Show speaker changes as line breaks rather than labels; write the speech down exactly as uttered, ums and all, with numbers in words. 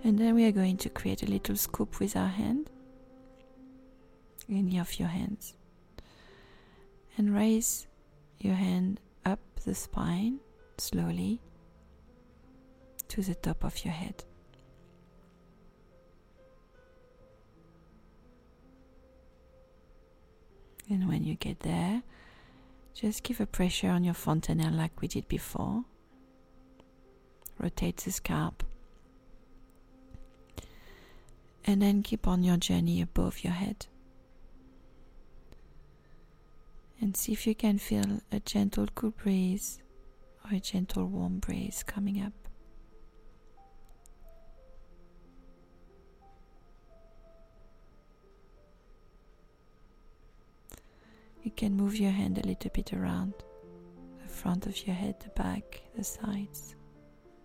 And then we are going to create a little scoop with our hand, any of your hands, and raise your hand up the spine slowly to the top of your head. And when you get there, just give a pressure on your fontanelle like we did before. Rotate the scalp. And then keep on your journey above your head. And see if you can feel a gentle cool breeze or a gentle warm breeze coming up. You can move your hand a little bit around the front of your head, the back, the sides.